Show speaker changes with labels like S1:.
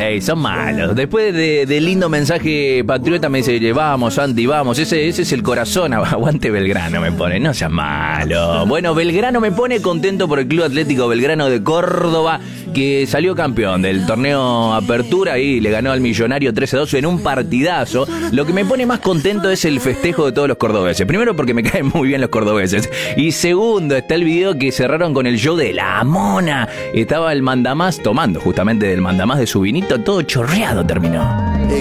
S1: Ey, son malos. Después de lindo mensaje patriota me dice, vamos, Santi, vamos. Ese es el corazón. Aguante Belgrano, me pone. No seas malo. Bueno, Belgrano me pone contento por el Club Atlético Belgrano de Córdoba, que salió campeón del torneo Apertura y le ganó al Millonario 13-2 en un partidazo. Lo que me pone más contento es el festejo de todos los cordobeses. Primero porque me caen muy bien los cordobeses. Y segundo, está el video que cerraron con el show de La Mona. Estaba el mandamás tomando justamente del mandamás de su vinito, todo chorreado terminó.